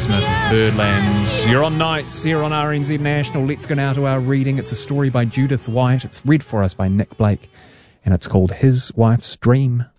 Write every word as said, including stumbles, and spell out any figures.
Smith of Birdland. You're on Nights here on R N Z National. Let's go now to our reading. It's a story by Judith White. It's read for us by Nick Blake, and it's called His Wife's Dream.